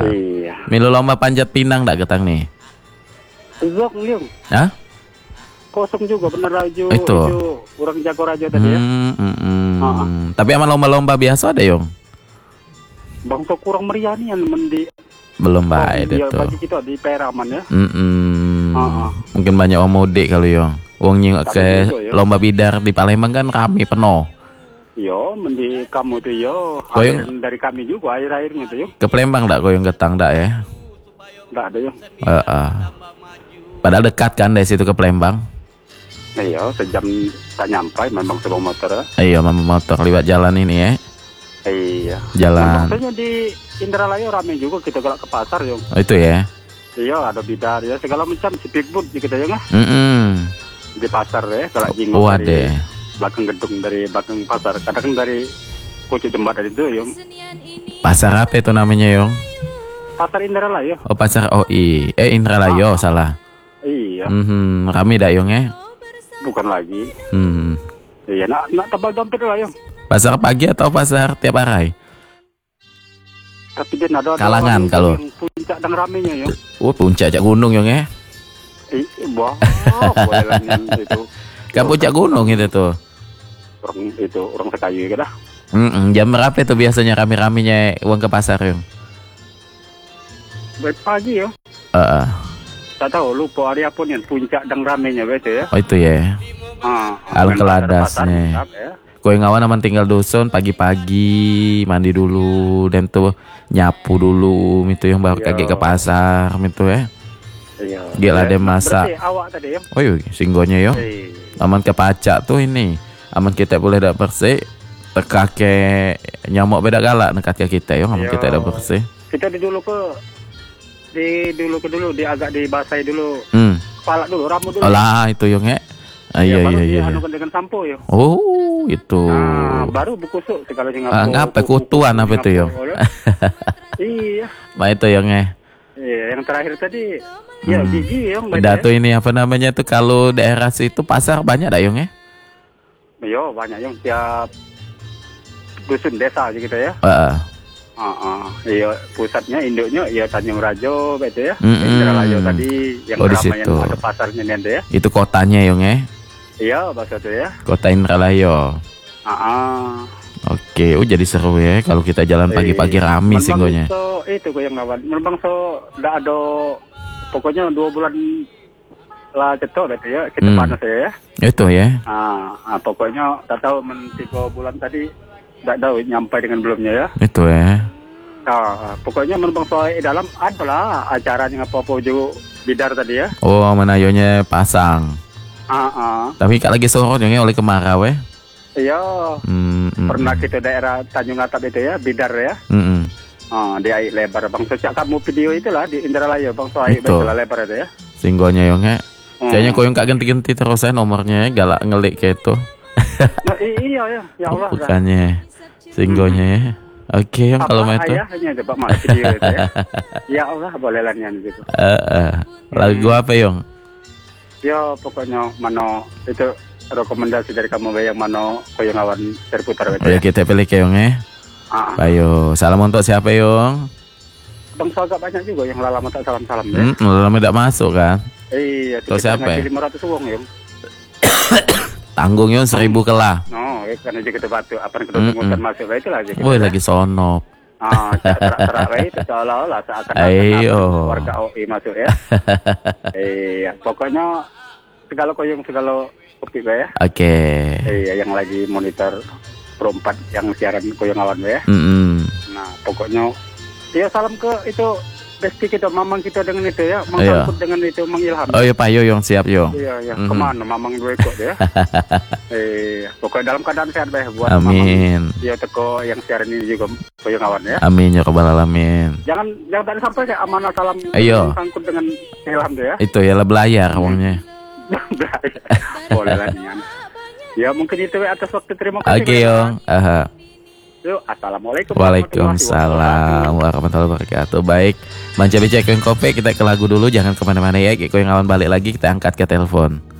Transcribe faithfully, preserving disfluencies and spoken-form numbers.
Iya. Milu lomba panjat pinang ndak ketang nih? Zok liung. Hah? Kosong juga bener Rajo. Itu. Orang jago Rajo tadi ya. Hmm, hmm, hmm. Uh-uh. Tapi aman lomba-lomba biasa ada Yong? Bang so kurang meriah nih yang mendi. Belum baik dia itu. bagi kita di Peraman ya. Hmm, hmm. Uh-uh. Mungkin banyak orang mudik kali Yong. Wong nying ke juga, ya. lomba bidar di Palembang kan kami penuh. Yo, mendi kamu tuh yo. Koyong Air dari kami juga air-airnya tuh yo. ke Palembang ndak koyong ketang ndak ya? Nggak ada yo. Heeh. Padahal dekat kan dari situ ke Palembang. Iya, sejam tak nyampai memang sebelum motor ya. Iya, mama motor lewat jalan ini ya. Iya. Jalan. Maksudnya di Indralaya rame juga kita galak ke pasar yo. Oh, itu ya. Iya, ada bidar ya segala macam speedboat di kita ya nggak? Mm-mm. Di pasar ya, galak jinggo Oh, dari ada. belakang gedung dari belakang pasar. Kadang dari pucuk jembatan itu yo. Pasar apa itu namanya Yong? Pasar Indralaya. Oh, pasar O I. Eh, Indralaya Ah. salah. Iya, Mhm, rame dak Yong ya? bukan lagi. Hmm. Iya, nak nak tebal dompet lah yo. Pasar pagi atau pasar tiap hari? Tapi dia ada Kalangan orang kalau. yang puncak dan ramenya yo. Oh, puncak jak gunung Yong ya? Eh, wah, boleh lah yang itu. Kan puncak gunung itu tuh. Orang itu orang sekayu ya dah. Mm-mm. Jam berapa itu biasanya rame-ramenya uang ke pasar Yong? Baik pagi yo. Heeh. Tak tahu lupa hari apa nih puncak dan ramenya betul ya. Oh, itu ya. Ah, Alam main keladasnya. pasar, pasar, ya. Kowe ngawan aman tinggal dusun pagi-pagi mandi dulu dan tuh nyapu dulu itu yang baru Iya. kaki ke pasar itu ya. Iya. Gila ada Eh, masak. berarti awak tadi ya. Oh iya singgonya yo. Eh, Aman ke pacak tuh ini. Aman kita boleh dak bersih. Teka ke nyamuk beda galak nekat ke kita yo aman Iya. kita dak bersih. kita di dulu ke di dulu ke dulu di agak dibasahi dulu. Hmm. Kepala dulu, rambut dulu. Oh lah itu yo nge. Ah, iya baru iya dia iya. anukan dengan sampo yo. Oh itu. Nah, baru bukusuk segala Ah, ngapa kutuan apa itu yo? Iya. Bah itu yo nge. Iya, yang terakhir tadi ya Hmm. gigi yang Datu ini apa namanya tuh kalau daerah situ pasar banyak dak Yong ya? Yo, banyak yang tiap dusun desa aja gitu ya. Heeh. Heeh. Iya, pusatnya induknya ya Tanjung Rajo gitu ya. Mm-mm. Indralaya tadi yang Oh, di ramai situ. yang ada pasarnya nanti ya. Itu kotanya Yong ya? Iya, bahasa itu ya. Kota Indralaya. Heeh. Oke, oh jadi seru ya kalau kita jalan pagi-pagi rame singgonya. So, itu gue yang ngawan. Memang so ndak ada pokoknya dua bulan lah cetok gitu ya. Kita Hmm. panas ya. Itu ya. Ah, ah, pokoknya tak tahu men tiga bulan tadi ndak tahu nyampe dengan belumnya ya. Itu ya. Ah, pokoknya memang soal dalam adalah acaranya apa-apa juga bidar tadi ya. Oh, menayonya pasang. Ah, ah. Tapi kak lagi sorot Yong ya oleh kemarau ya. Iya. Hmm, hmm, Pernah kita daerah Tanjung Atap itu ya, bidar ya. hmm, hmm. Ah, di air lebar bang. Sejak kamu video itulah di Indralaya bang so air Itu. betul lebar itu ya. Singgonya Yong ya. Hmm. Kayaknya kau yang kak ganti-ganti terus ya nomornya ya, galak ngelik kayak itu. Nah, i- iya ya, ya Allah. Kan. Bukannya singgonya ya. Oke Yong kalau Apa itu. ayahnya coba mak video itu ya. Ya Allah boleh lah nian gitu. Eh, eh. Lagu apa Yong? Ya pokoknya mana itu rekomendasi dari kamu Bay, yang mana koyo ngawan terputar gitu Oh ya ya. kita pilih ke Yong ya. Ah, Ayo, salam untuk siapa Yong? bang so agak banyak juga yang lama tak salam-salam ya. Hmm, lama tidak masuk kan? Iya, Terus siapa ya? lima ratus uang ya. Tanggung Yong seribu kelah. No, ya, karena juga kita batu apa yang kita Mm-mm. tunggukan masuk lah itu lah aja. Woi lagi sonop. Ah, terak-terak lah itu seolah-olah seakan-akan Ayo. apa, warga O I masuk ya. Iya, pokoknya segala koyong segala kopi ya. Oke. Iya, yang lagi monitor Pro empat yang siaran koyong awan ya. Mm-mm. Nah, pokoknya ya salam ke itu besti kita, mamang kita dengan itu ya, Iya. menghangkut dengan itu mengilham. Oh ya Pak Yo Yong siap Yong. Iya, ya. Mhm. Kemana mamang gue ikut ya? Iya, pokoknya dalam keadaan sehat deh buat Amin. mamang. Ya teko yang siaran ini juga koyong awan ya. Amin ya rabbal alamin. Jangan jangan tadi sampai kayak amanah salam Ayo. sangkut dengan ilham tuh ya. Itu ya lah belayar uangnya. Boleh lah Nian. Ya mungkin itu ya, atas waktu, terima kasih. Oke Yong. Aha. Yuk, assalamualaikum. Waalaikumsalam warahmatullahi wabarakatuh. Baik, Manca Bicara Kopi, kita ke lagu dulu, jangan kemana-mana ya. Kiko yang awan balik lagi, kita angkat ke telepon.